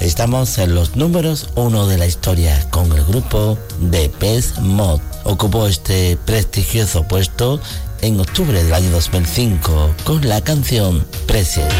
Estamos en los números 1 de la historia con el grupo Depeche Mode. Ocupó este prestigioso puesto en octubre del año 2005 con la canción Precious.